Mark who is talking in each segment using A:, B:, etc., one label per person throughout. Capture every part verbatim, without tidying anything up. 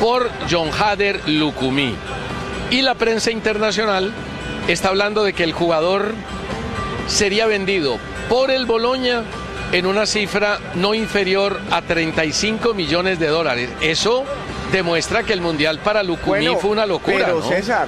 A: por Djondjer Lukumi. Y la prensa internacional está hablando de que el jugador sería vendido por el Bologna en una cifra no inferior a treinta y cinco millones de dólares. Eso demuestra que el Mundial para Lukumi bueno, fue una locura,
B: pero
A: ¿no?
B: César,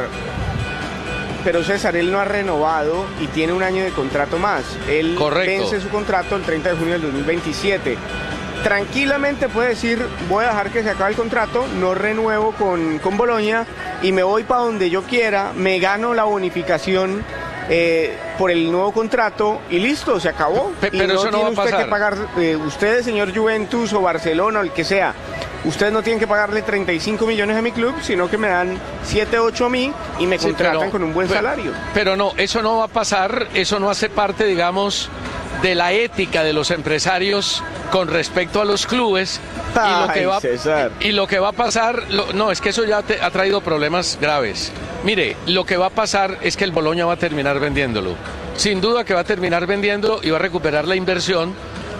B: pero César, él no ha renovado y tiene un año de contrato más. Él
A: Correcto.
B: vence su contrato el treinta de junio del dos mil veintisiete. Tranquilamente puede decir, voy a dejar que se acabe el contrato, no renuevo con, con Bologna y me voy para donde yo quiera, me gano la bonificación eh, por el nuevo contrato y listo, se acabó.
A: Pe pero
B: y no
A: eso no
B: tiene
A: va a
B: usted
A: pasar.
B: que pagar, eh, ustedes, señor Juventus o Barcelona o el que sea, ustedes no tienen que pagarle treinta y cinco millones a mi club, sino que me dan siete, ocho a mí y me
A: Sí,
B: contratan
A: pero,
B: con un buen
A: pero,
B: salario.
A: Pero no, eso no va a pasar, eso no hace parte, digamos, de la ética de los empresarios con respecto a los clubes.
B: Ay,
A: y, lo que va,
B: César.
A: y lo que va a pasar, lo, no, es que eso ya te, ha traído problemas graves. Mire, lo que va a pasar es que el Bologna va a terminar vendiéndolo. Sin duda que va a terminar vendiéndolo y va a recuperar la inversión.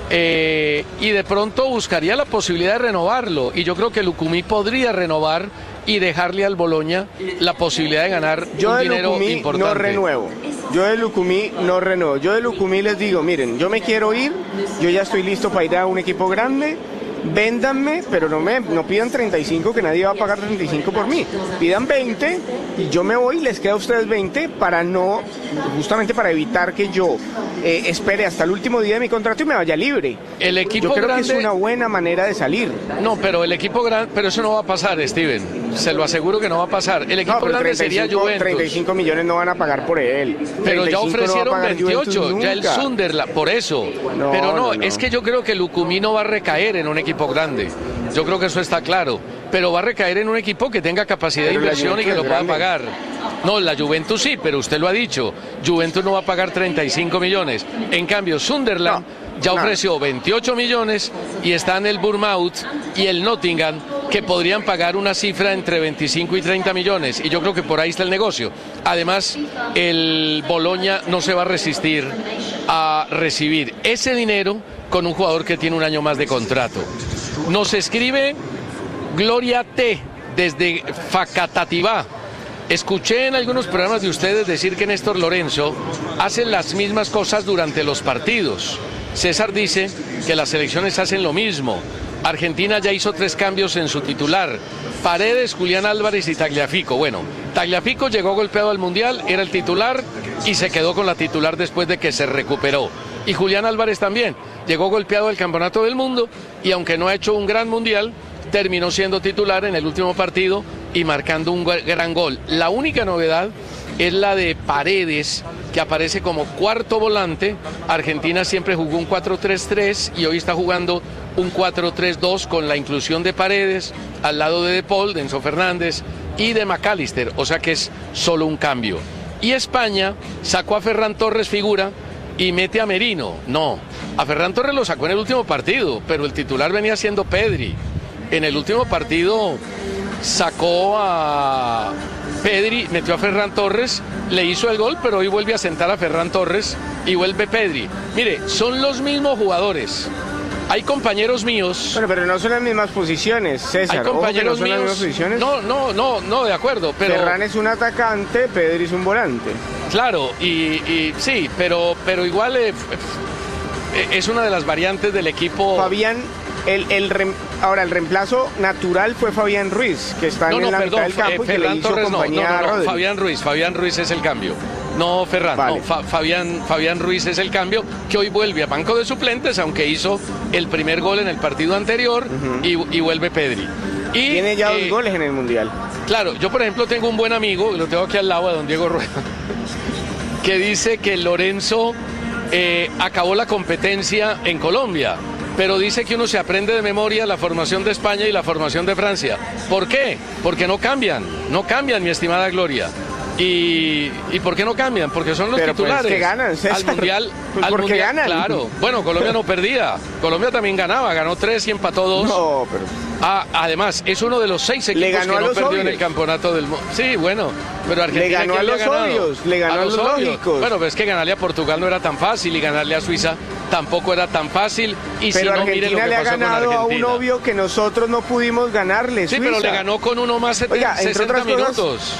A: Eh, y de pronto buscaría la posibilidad de renovarlo. Y yo creo que Lukumi podría renovar y dejarle al Bologna la posibilidad de ganar
B: yo
A: un
B: de
A: dinero
B: Lukumi
A: importante.
B: no renuevo. Yo de Lukumi no renuevo. Yo de Lukumi les digo, miren, yo me quiero ir, yo ya estoy listo para ir a un equipo grande. Véndanme, pero no me no pidan treinta y cinco, que nadie va a pagar treinta y cinco por mí. Pidan veinte y yo me voy y les queda a ustedes veinte para no, justamente para evitar que yo eh, espere hasta el último día de mi contrato y me vaya libre.
A: El equipo
B: yo creo
A: grande...
B: que es una buena manera de salir.
A: No, pero el equipo grande, pero eso no va a pasar, Steven. Se lo aseguro que no va a pasar. El equipo
B: no,
A: grande sería Juventus.
B: treinta y cinco millones no van a pagar por él.
A: Pero ya ofrecieron
B: no
A: veintiocho, ya el Sunderland, por eso.
B: No,
A: pero no,
B: no, no,
A: es que yo creo que Lukumi no va a recaer en un equipo grande. Yo creo que eso está claro. Pero va a recaer en un equipo que tenga capacidad
B: pero
A: de inversión y que lo pueda
B: grande.
A: pagar. No, la Juventus sí, pero usted lo ha dicho. Juventus no va a pagar treinta y cinco millones. En cambio, Sunderland no, ya no. ofreció veintiocho millones y están el Bournemouth y el Nottingham, que podrían pagar una cifra entre veinticinco y treinta millones. Y yo creo que por ahí está el negocio. Además, el Bologna no se va a resistir a recibir ese dinero con un jugador que tiene un año más de contrato. Nos escribe Gloria T desde Facatativá. Escuché en algunos programas de ustedes decir que Néstor Lorenzo hace las mismas cosas durante los partidos. César dice que las selecciones hacen lo mismo. Argentina ya hizo tres cambios en su titular: Paredes, Julián Álvarez y Tagliafico. Bueno, Tagliafico llegó golpeado al Mundial, era el titular y se quedó con la titular después de que se recuperó. Y Julián Álvarez también llegó golpeado al Campeonato del Mundo y aunque no ha hecho un gran Mundial, terminó siendo titular en el último partido y marcando un gran gol. La única novedad es la de Paredes, que aparece como cuarto volante. Argentina siempre jugó un cuatro tres tres y hoy está jugando un cuatro tres dos con la inclusión de Paredes al lado de De Paul, de Enzo Fernández y de McAllister, o sea que es solo un cambio. Y España sacó a Ferran Torres figura y mete a Merino. No, a Ferran Torres lo sacó en el último partido, pero el titular venía siendo Pedri. En el último partido sacó a Pedri, metió a Ferran Torres, le hizo el gol, pero hoy vuelve a sentar a Ferran Torres y vuelve Pedri. Mire, son los mismos jugadores. Hay compañeros míos.
B: Bueno, pero no son las mismas posiciones, César.
A: Hay compañeros
B: Ojo, que no son
A: míos.
B: Las mismas posiciones.
A: No, no, no, no, de acuerdo. Pero
B: Ferran es un atacante, Pedri es un volante.
A: Claro, y, y sí, pero, pero igual eh, es una de las variantes del equipo.
B: Fabián, el, el rem... ahora el reemplazo natural fue Fabián Ruiz, que está
A: no,
B: en
A: no,
B: la
A: perdón,
B: mitad del campo
A: eh,
B: y que
A: Ferran
B: le hizo
A: Torres,
B: compañía
A: no, no, no,
B: a
A: Fabián Ruiz, Fabián Ruiz es el cambio. No, Ferran, vale. no, Fa Fabián, Fabián Ruiz es el cambio, que hoy vuelve a banco de suplentes, aunque hizo el primer gol en el partido anterior, uh-huh. y, y vuelve Pedri. Y,
B: Tiene ya
A: eh,
B: dos goles en el Mundial.
A: Claro, yo por ejemplo tengo un buen amigo, lo tengo aquí al lado, a don Diego Rueda, que dice que Lorenzo eh, acabó la competencia en Colombia, pero dice que uno se aprende de memoria la formación de España y la formación de Francia. ¿Por qué? Porque no cambian, no cambian, mi estimada Gloria. ¿Y, ¿y por qué no cambian? Porque son los
B: pero
A: titulares.
B: Pues que ganan, César.
A: Al Mundial.
B: Pues
A: al
B: porque
A: mundial,
B: ganan.
A: Claro. Bueno, Colombia no perdía. Colombia también ganaba. Ganó tres y empató dos.
B: No, pero...
A: Ah, además, es uno de los seis equipos
B: le ganó
A: que
B: a
A: no
B: los
A: perdió
B: obvios.
A: en el campeonato del mundo. Sí, bueno. Pero Argentina,
B: le ganó a
A: ¿quién
B: los
A: le ha ganado?
B: obvios. Le ganó a, a los, los lógicos.
A: Bueno, pero es que ganarle a Portugal no era tan fácil y ganarle a Suiza tampoco era tan fácil. Y
B: pero
A: si no,
B: Argentina
A: mire lo que
B: le ha
A: pasó con
B: ganado a un
A: Argentina.
B: novio que nosotros no pudimos ganarle.
A: Sí,
B: Suiza.
A: pero le ganó con uno más de
B: Oiga, entre
A: sesenta
B: otras cosas,
A: minutos.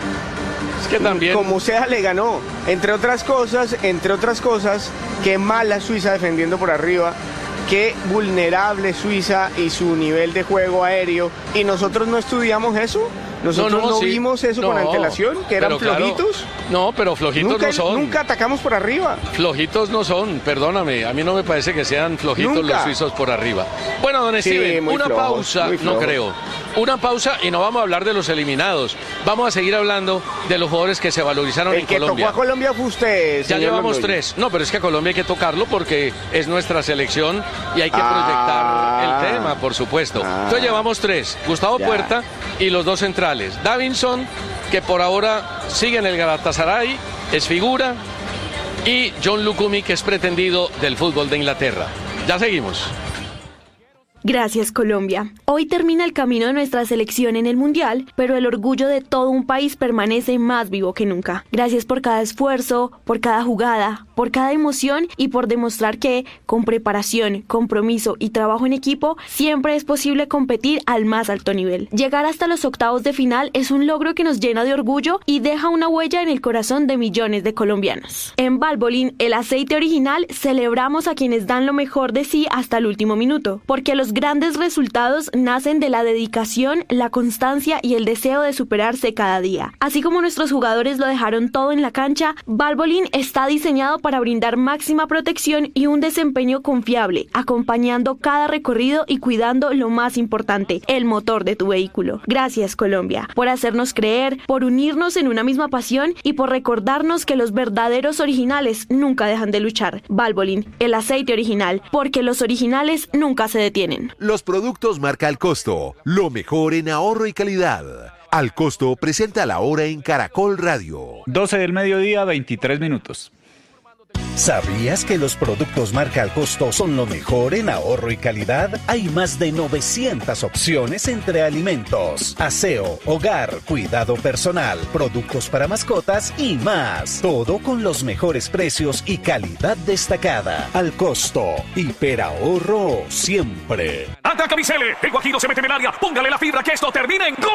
A: Es que también...
B: Como sea, le ganó. Entre otras cosas, entre otras cosas, qué mala Suiza defendiendo por arriba. Qué vulnerable Suiza y su nivel de juego aéreo. ¿Y nosotros no estudiamos eso? ¿Nosotros no, no, no sí. vimos eso no, con antelación? ¿Que eran flojitos?
A: Claro, no, pero flojitos
B: nunca,
A: no son.
B: Nunca atacamos por arriba.
A: Flojitos no son, perdóname. A mí no me parece que sean flojitos
B: nunca.
A: los suizos por arriba. Bueno, don Steven, sí, una flojos, pausa, no creo. Una pausa y no vamos a hablar de los eliminados. Vamos a seguir hablando de los jugadores que se valorizaron
B: El
A: en
B: que
A: Colombia.
B: Tocó a Colombia fue usted,
A: ya llevamos
B: Londoño.
A: tres. No, pero es que a Colombia hay que tocarlo porque es nuestra selección y hay que ah, proyectar el tema, por supuesto. Ah, Entonces llevamos tres. Gustavo ya. Puerta y los dos centrales. Davinson, que por ahora sigue en el Galatasaray, es figura. Y John Lucumi, que es pretendido del fútbol de Inglaterra. Ya seguimos.
C: Gracias, Colombia. Hoy termina el camino de nuestra selección en el Mundial, pero el orgullo de todo un país permanece más vivo que nunca. Gracias por cada esfuerzo, por cada jugada, por cada emoción y por demostrar que, con preparación, compromiso y trabajo en equipo, siempre es posible competir al más alto nivel. Llegar hasta los octavos de final es un logro que nos llena de orgullo y deja una huella en el corazón de millones de colombianos. En Valvoline, el aceite original, celebramos a quienes dan lo mejor de sí hasta el último minuto, porque los grandes resultados nacen de la dedicación, la constancia y el deseo de superarse cada día. Así como nuestros jugadores lo dejaron todo en la cancha, Valvoline está diseñado para brindar máxima protección y un desempeño confiable, acompañando cada recorrido y cuidando lo más importante, el motor de tu vehículo. Gracias, Colombia, por hacernos creer, por unirnos en una misma pasión y por recordarnos que los verdaderos originales nunca dejan de luchar. Valvoline, el aceite original, porque los originales nunca se detienen.
D: Los productos marca Al Costo, lo mejor en ahorro y calidad. Al Costo presenta la hora en Caracol Radio.
E: doce del mediodía, veintitrés minutos.
F: ¿Sabías que los productos marca Al Costo son lo mejor en ahorro y calidad? Hay más de novecientas opciones entre alimentos, aseo, hogar, cuidado personal, productos para mascotas y más. Todo con los mejores precios y calidad destacada. Al Costo, hiperahorro siempre.
G: ¡Ataca Micele! El Guajiro se mete en el área. Póngale la fibra que esto termine en ¡gol!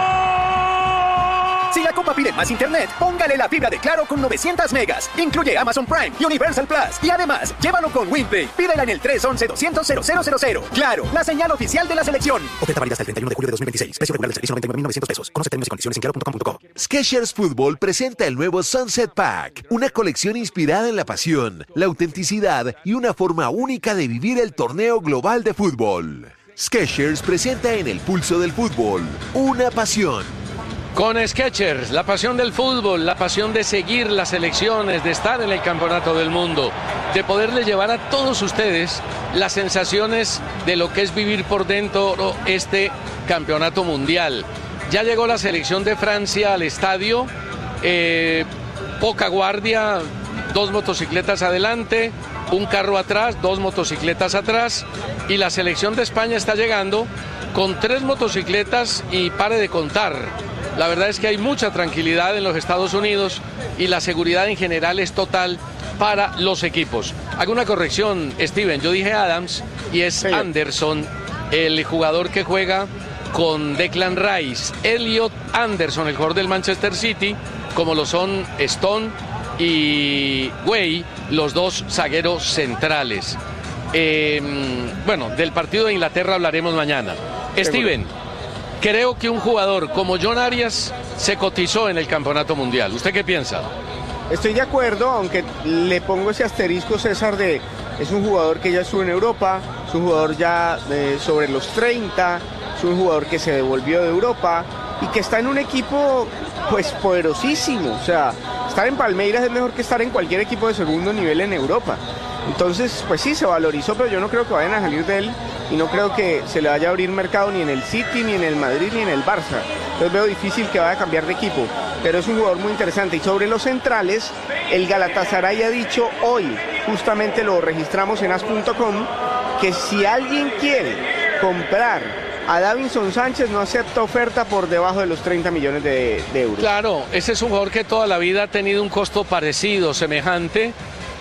H: Si la Copa pide más internet, póngale la fibra de Claro con novecientos megas. Incluye Amazon Prime y Universal Plus. Y además, llévalo con WinPay. Pídela en el tres once, doscientos, cero cero cero cero. Claro, la señal oficial de la selección. Oferta válida hasta el treinta y uno de julio de dos mil veintiséis. Precio regular del servicio noventa y nueve mil novecientos pesos. Conoce términos y condiciones en claro punto com punto co.
D: Skechers Fútbol presenta el nuevo Sunset Pack, una colección inspirada en la pasión, la autenticidad y una forma única de vivir el torneo global de fútbol. Skechers presenta en el pulso del fútbol una pasión.
A: Con Skechers, la pasión del fútbol, la pasión de seguir las selecciones, de estar en el campeonato del mundo, de poderle llevar a todos ustedes las sensaciones de lo que es vivir por dentro este campeonato mundial. Ya llegó la selección de Francia al estadio, eh, poca guardia, dos motocicletas adelante, un carro atrás, dos motocicletas atrás, y la selección de España está llegando con tres motocicletas y pare de contar. La verdad es que hay mucha tranquilidad en los Estados Unidos y la seguridad en general es total para los equipos. Hago una corrección, Steven, yo dije Adams y es sí. Anderson, el jugador que juega con Declan Rice. Elliot Anderson, el jugador del Manchester City, como lo son Stone y Way, los dos zagueros centrales. Eh, bueno, del partido de Inglaterra hablaremos mañana. Seguro. Steven, creo que un jugador como John Arias se cotizó en el campeonato mundial. ¿Usted qué piensa?
B: Estoy de acuerdo, aunque le pongo ese asterisco, César, de es un jugador que ya estuvo en Europa, es un jugador ya eh, sobre los treinta, es un jugador que se devolvió de Europa y que está en un equipo pues poderosísimo. O sea, estar en Palmeiras es mejor que estar en cualquier equipo de segundo nivel en Europa. Entonces, pues sí, se valorizó, pero yo no creo que vayan a salir de él y no creo que se le vaya a abrir mercado ni en el City, ni en el Madrid, ni en el Barça. Entonces veo difícil que vaya a cambiar de equipo, pero es un jugador muy interesante. Y sobre los centrales, el Galatasaray ha dicho hoy, justamente lo registramos en as punto com, que si alguien quiere comprar a Davinson Sánchez no acepta oferta por debajo de los treinta millones de, de euros.
A: Claro, ese es un jugador que toda la vida ha tenido un costo parecido, semejante.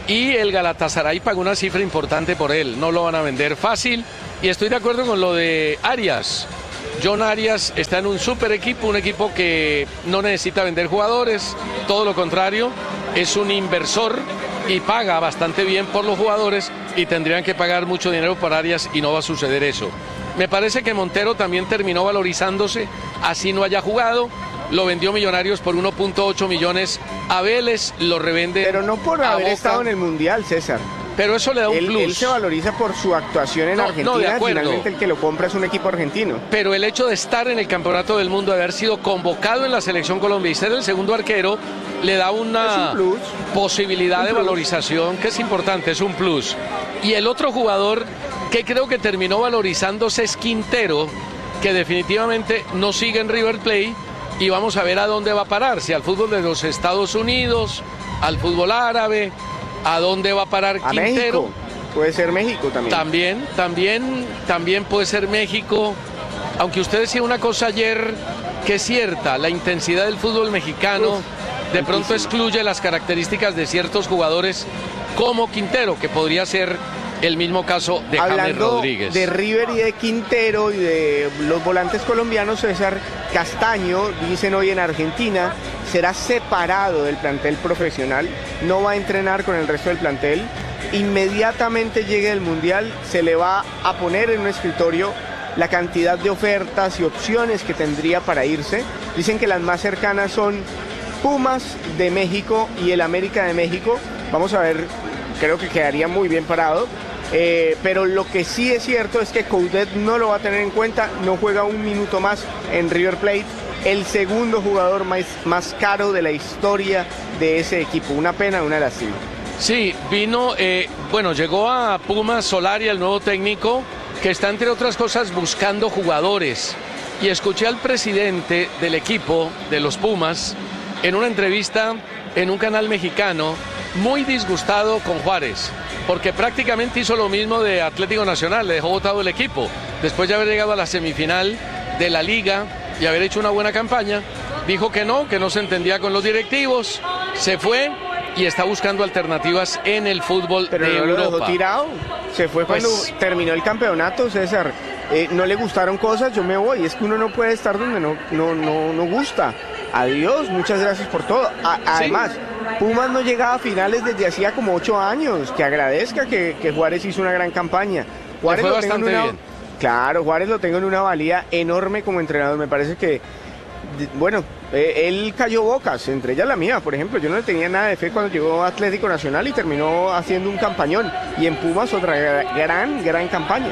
A: y el Galatasaray pagó una cifra importante por él, no lo van a vender fácil, y estoy de acuerdo con lo de Arias. John Arias está en un super equipo, un equipo que no necesita vender jugadores, todo lo contrario, es un inversor y paga bastante bien por los jugadores y tendrían que pagar mucho dinero por Arias y no va a suceder eso. Me parece que Montero también terminó valorizándose, así no haya jugado, lo vendió Millonarios por uno punto ocho millones a Vélez, lo revende.
B: Pero no por haber
A: Boca.
B: estado en el Mundial, César.
A: Pero eso le da un
B: él,
A: plus.
B: Él se valoriza por su actuación en
A: no,
B: Argentina.
A: No, de acuerdo.
B: Finalmente el que lo compra es un equipo argentino.
A: Pero el hecho de estar en el Campeonato del Mundo, de haber sido convocado en la Selección Colombia y ser el segundo arquero, le da una
B: un plus.
A: posibilidad
B: un
A: de
B: plus.
A: valorización que es importante, es un plus. Y el otro jugador que creo que terminó valorizándose es Quintero, que definitivamente no sigue en River Plate y vamos a ver a dónde va a parar, si al fútbol de los Estados Unidos, al fútbol árabe, a dónde va a parar
B: a
A: Quintero.
B: México. Puede ser México también.
A: También, también, también puede ser México. Aunque usted decía una cosa ayer que es cierta, la intensidad del fútbol mexicano Uf, de pronto excluye las características de ciertos jugadores como Quintero, que podría ser el mismo caso de James Rodríguez.
B: De River y de Quintero y de los volantes colombianos, César Castaño, dicen hoy en Argentina, será separado del plantel profesional, no va a entrenar con el resto del plantel. Inmediatamente llegue el Mundial, se le va a poner en un escritorio la cantidad de ofertas y opciones que tendría para irse. Dicen que las más cercanas son Pumas de México y el América de México. Vamos a ver, creo que quedaría muy bien parado. Eh, pero lo que sí es cierto es que Coudet no lo va a tener en cuenta, no juega un minuto más en River Plate, el segundo jugador más, más caro de la historia de ese equipo. Una pena, una lástima.
A: Sí, vino, eh, bueno, llegó a Pumas Solari, el nuevo técnico, que está entre otras cosas buscando jugadores. Y escuché al presidente del equipo de los Pumas en una entrevista en un canal mexicano, muy disgustado con Juárez, porque prácticamente hizo lo mismo de Atlético Nacional, le dejó botado el equipo. Después de haber llegado a la semifinal de la Liga y haber hecho una buena campaña, dijo que no, que no se entendía con los directivos, se fue y está buscando alternativas en el fútbol
B: Pero
A: de
B: no
A: Europa.
B: Lo dejó tirado, se fue
A: Pues,
B: cuando terminó el campeonato, César. Eh, no le gustaron cosas, yo me voy. Es que uno no puede estar donde no, no, no, no gusta. Adiós, muchas gracias por todo. A, además, sí. Pumas no llegaba a finales desde hacía como ocho años. Que agradezca que, que Juárez hizo una gran campaña. Juárez
A: fue
B: lo
A: bastante
B: tengo en una,
A: bien.
B: Claro, Juárez lo tengo en una valía enorme como entrenador. Me parece que, bueno, eh, él cayó bocas, entre ellas la mía, por ejemplo. Yo no le tenía nada de fe cuando llegó a Atlético Nacional y terminó haciendo un campañón. Y en Pumas otra gran, gran campaña.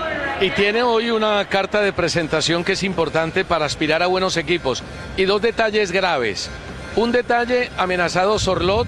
A: Y tiene hoy una carta de presentación que es importante para aspirar a buenos equipos. Y dos detalles graves. Un detalle, amenazado Sorlot,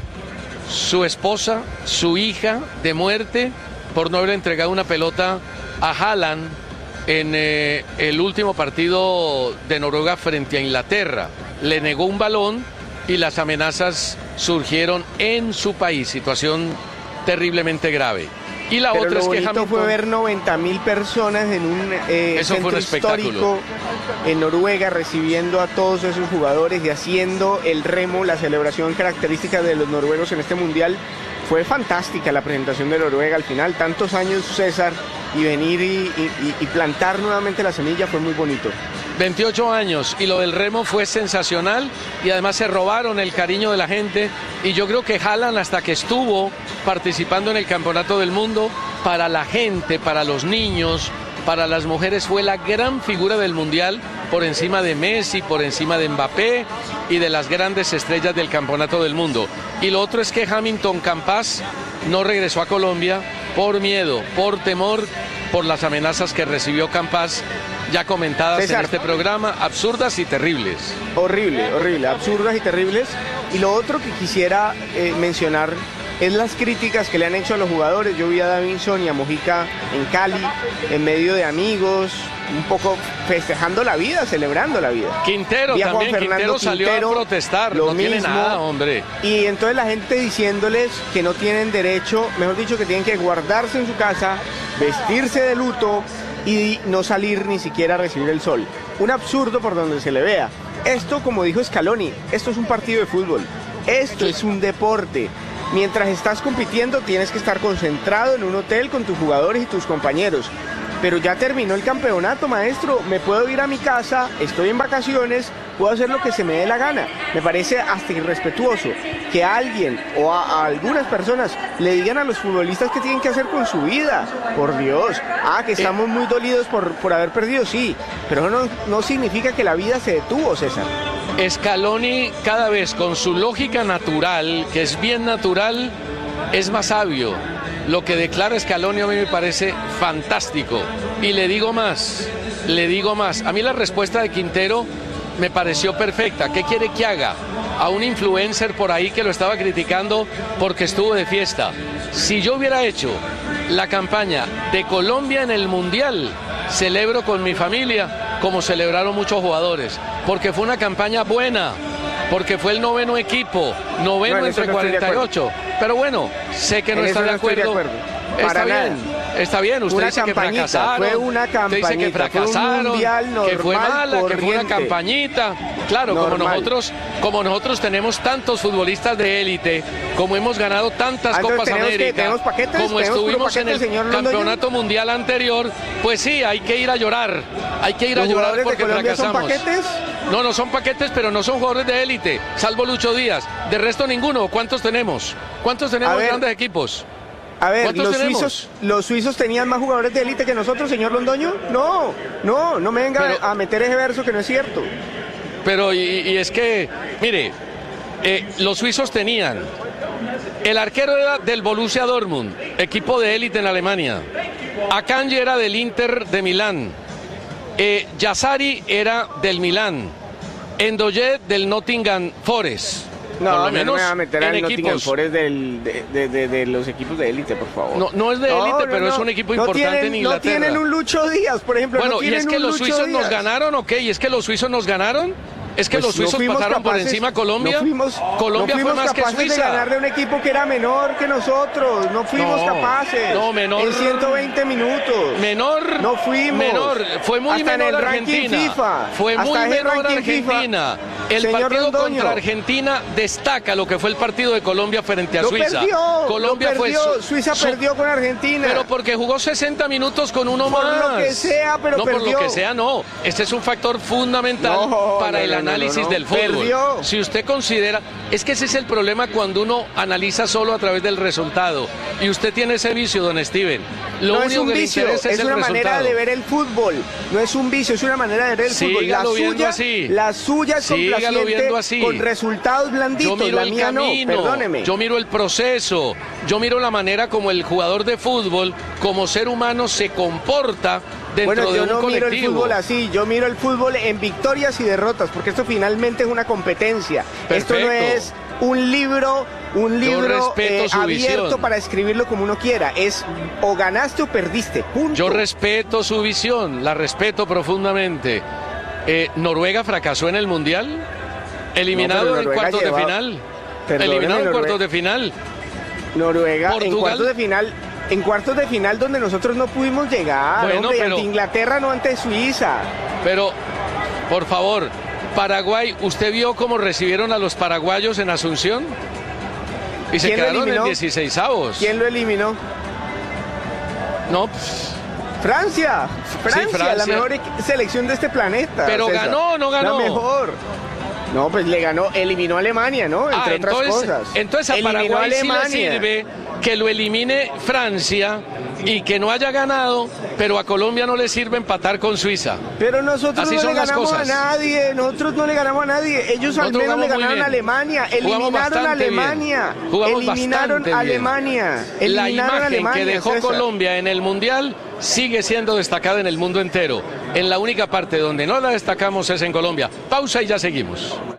A: su esposa, su hija, de muerte por no haber entregado una pelota a Haaland en eh, el último partido de Noruega frente a Inglaterra. Le negó un balón y las amenazas surgieron en su país. Situación terriblemente grave. Y la
B: Pero
A: otra es que
B: Hamilton fue ver noventa mil personas en un eh,
A: Eso
B: centro
A: fue un
B: histórico en Noruega, recibiendo a todos esos jugadores y haciendo el remo, la celebración característica de los noruegos en este mundial. Fue fantástica la presentación de Noruega al final, tantos años, César, y venir y, y, y plantar nuevamente la semilla fue muy bonito.
A: veintiocho años y lo del remo fue sensacional y además se robaron el cariño de la gente y yo creo que Haaland, hasta que estuvo participando en el Campeonato del Mundo, para la gente, para los niños, para las mujeres fue la gran figura del Mundial, por encima de Messi, por encima de Mbappé y de las grandes estrellas del Campeonato del Mundo. Y lo otro es que Hamilton Campas no regresó a Colombia por miedo, por temor, por las amenazas que recibió Campas, ya comentadas César, en este programa, absurdas y terribles.
B: Horrible, horrible, absurdas y terribles. Y lo otro que quisiera eh, mencionar es las críticas que le han hecho a los jugadores. Yo vi a Davinson y a Mojica en Cali, en medio de amigos, un poco festejando la vida, celebrando la vida.
A: Quintero también, Quintero salió
B: Quintero,
A: a protestar,
B: lo
A: no
B: mismo,
A: tiene nada, hombre.
B: Y entonces la gente diciéndoles que no tienen derecho, mejor dicho, que tienen que guardarse en su casa, vestirse de luto y no salir ni siquiera a recibir el sol. Un absurdo por donde se le vea. Esto, como dijo Scaloni, esto es un partido de fútbol, esto es un deporte. Mientras estás compitiendo tienes que estar concentrado en un hotel con tus jugadores y tus compañeros. Pero ya terminó el campeonato, maestro, me puedo ir a mi casa, estoy en vacaciones, puedo hacer lo que se me dé la gana. Me parece hasta irrespetuoso que alguien o a, a algunas personas le digan a los futbolistas qué tienen que hacer con su vida. Por Dios, ah, que estamos muy dolidos por, por haber perdido, sí, pero no, no significa que la vida se detuvo, César.
A: Scaloni cada vez con su lógica natural, que es bien natural, es más sabio. Lo que declara Scaloni a mí me parece fantástico. Y le digo más, le digo más. A mí la respuesta de Quintero me pareció perfecta. ¿Qué quiere que haga? A un influencer por ahí que lo estaba criticando porque estuvo de fiesta. Si yo hubiera hecho la campaña de Colombia en el Mundial, celebro con mi familia como celebraron muchos jugadores. Porque fue una campaña buena. Porque fue el noveno equipo, noveno no, entre no cuarenta y ocho. Pero bueno, sé que no
B: en
A: está de
B: no
A: acuerdo.
B: de acuerdo.
A: Está
B: nada.
A: bien, está bien. Usted
B: una
A: dice que fracasaron.
B: Fue una campañita,
A: usted dice que fracasaron,
B: normal,
A: que fue mala, corriente. Que fue una campañita. Claro, normal. como nosotros, como nosotros tenemos tantos futbolistas de élite, como hemos ganado tantas
B: Entonces,
A: Copas América,
B: que, paquetes,
A: como estuvimos
B: paquetes,
A: en el campeonato mundial anterior, pues sí, hay que ir a llorar. Hay que ir a llorar porque fracasamos.
B: ¿Son paquetes?
A: No, no son paquetes, pero no son jugadores de élite, salvo Lucho Díaz. De resto ninguno. ¿Cuántos tenemos? ¿Cuántos tenemos ver, grandes equipos?
B: A ver, los suizos, los suizos tenían más jugadores de élite que nosotros, señor Londoño. No, no, no me venga pero, a meter ese verso que no es cierto.
A: Pero, y, y es que, mire, eh, los suizos tenían, el arquero era del Borussia Dortmund, equipo de élite en Alemania. Akanji era del Inter de Milán. Eh, Yazzari era del Milán, Endoye del Nottingham Forest.
B: No,
A: por lo
B: menos no me va a meter
A: en
B: al Nottingham Forest del, de, de, de, de los equipos de élite, por favor.
A: No, no es de élite, no, no, pero no, es un equipo
B: no
A: importante
B: tienen,
A: en Inglaterra.
B: No tienen un Lucho Díaz, por ejemplo.
A: Bueno,
B: no
A: y es que los
B: Lucho
A: suizos
B: Díaz.
A: nos ganaron, ¿ok? ¿Y es que los suizos nos ganaron? Es que
B: pues
A: los suizos
B: no
A: pasaron
B: capaces,
A: por encima a Colombia.
B: No fuimos,
A: Colombia
B: no fuimos
A: fue más
B: capaces
A: que Suiza.
B: de ganarle a un equipo que era menor que nosotros. No fuimos
A: no,
B: capaces.
A: No, menor.
B: En ciento veinte minutos.
A: Menor.
B: No fuimos.
A: Menor. Fue muy
B: Hasta
A: menor
B: en el
A: Argentina.
B: FIFA.
A: Fue
B: Hasta
A: muy menor
B: FIFA.
A: Argentina. El
B: Señor
A: partido
B: Londoño.
A: contra Argentina destaca lo que fue el partido de Colombia frente a
B: lo
A: Suiza.
B: Perdió,
A: Colombia
B: lo perdió.
A: fue su,
B: Suiza
A: su,
B: perdió con Argentina.
A: Pero porque jugó sesenta minutos con uno
B: por
A: más.
B: Por lo que sea, pero
A: no
B: perdió.
A: por lo que sea, no. Este es un factor fundamental
B: no,
A: para
B: no,
A: el
B: no,
A: análisis
B: no, no, no.
A: del fútbol.
B: Perdió.
A: Si usted considera, es que ese es el problema cuando uno analiza solo a través del resultado. Y usted tiene ese vicio, don Steven. Lo
B: no
A: único
B: es un
A: que
B: vicio,
A: le interesa
B: es,
A: es el
B: una
A: resultado.
B: manera de ver el fútbol. No es un vicio, es una manera de ver el
A: Sígalo
B: fútbol. La suya,
A: así.
B: la suya es complaciente
A: así.
B: con resultados blanditos.
A: Yo miro
B: la
A: el
B: mía
A: camino,
B: no, perdóneme.
A: Yo miro el proceso, yo miro la manera como el jugador de fútbol, como ser humano, se comporta dentro
B: bueno,
A: de
B: yo
A: un
B: no
A: colectivo.
B: miro el fútbol así, yo miro el fútbol en victorias y derrotas, porque esto finalmente es una competencia.
A: Perfecto.
B: Esto no es un libro, un libro eh, abierto
A: visión.
B: para escribirlo como uno quiera. Es o ganaste o perdiste. Punto.
A: Yo respeto su visión, la respeto profundamente. Eh, Noruega fracasó en el Mundial, eliminado no, en cuartos lleva... de final.
B: Perdóneme,
A: eliminado en
B: Noruega.
A: cuartos de final.
B: Noruega
A: Portugal.
B: en cuartos de final. En cuartos de final donde nosotros no pudimos llegar,
A: bueno,
B: hombre,
A: pero,
B: ante Inglaterra, no ante Suiza.
A: Pero, por favor, Paraguay, ¿usted vio cómo recibieron a los paraguayos en Asunción? Y se quedaron en dieciseisavos.
B: ¿Quién lo eliminó?
A: No, pues,
B: Francia. Francia,
A: sí, Francia,
B: la mejor selección de este planeta.
A: Pero
B: César.
A: ganó o no ganó.
B: La mejor. No, pues le ganó, eliminó a Alemania, ¿no? Entre
A: ah,
B: otras
A: entonces,
B: cosas.
A: Entonces a
B: eliminó
A: Paraguay
B: a
A: sí le sirve que lo elimine Francia y que no haya ganado, pero a Colombia no le sirve empatar con Suiza.
B: Pero nosotros
A: Así
B: no
A: son
B: le ganamos
A: las cosas.
B: a nadie, nosotros no le ganamos a nadie. Ellos al menos le ganaron a Alemania, eliminaron a Alemania, eliminaron a Alemania.
A: La imagen
B: a Alemania,
A: que dejó
B: César.
A: Colombia en el Mundial sigue siendo destacada en el mundo entero. En la única parte donde no la destacamos es en Colombia. Pausa y ya seguimos.